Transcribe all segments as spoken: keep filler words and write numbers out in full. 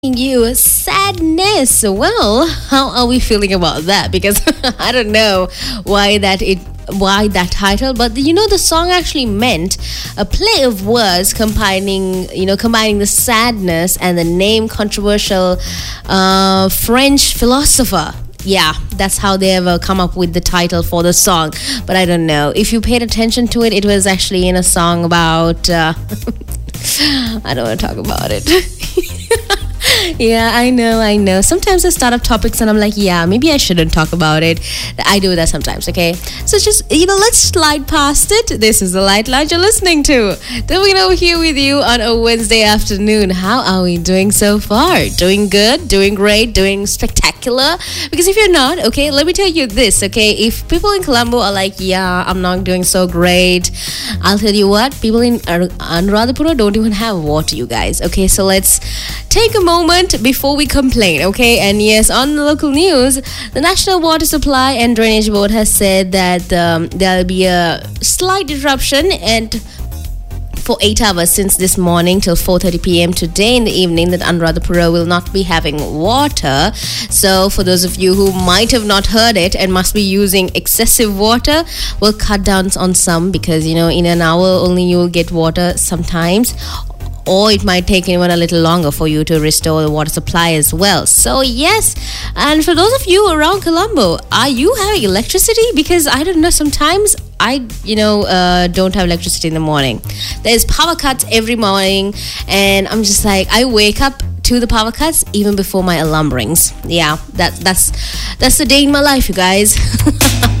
You sadness. Well, how are we feeling about that? Because I don't know why that it why that title, but you know the song actually meant a play of words combining you know combining the sadness and the name controversial uh, French philosopher. Yeah, that's how they ever come up with the title for the song. But I don't know if you paid attention to it. It was actually in a song about. Uh, I don't want to talk about it. Yeah, I know, I know. Sometimes I start up topics and I'm like, yeah, maybe I shouldn't talk about it. I do that sometimes, okay? So just, you know, let's slide past it. This is the Light Lounge you're listening to. Doing over here with you on a Wednesday afternoon. How are we doing so far? Doing good? Doing great? Doing spectacular? Because if you're not, okay, let me tell you this, okay? If people in Colombo are like, yeah, I'm not doing so great, I'll tell you what, people in Anuradhapura don't even have water, you guys. Okay, so let's take a moment before we complain, okay? And yes, on the local news, the National Water Supply and Drainage Board has said that um, there'll be a slight disruption and for eight hours since this morning till four thirty p.m. today in the evening that Anuradhapura will not be having water. So for those of you who might have not heard it and must be using excessive water, we'll cut down on some because, you know, in an hour only you'll get water sometimes. Or it might take even a little longer for you to restore the water supply as well. So yes, and for those of you around Colombo, are you having electricity? Because I don't know, sometimes I, you know, uh, don't have electricity in the morning. There's power cuts every morning and I'm just like, I wake up to the power cuts even before my alarm rings. Yeah, that, that's, that's the day in my life, you guys.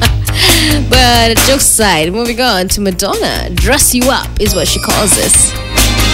But jokes aside, moving on to Madonna. Dress You Up is what she calls this.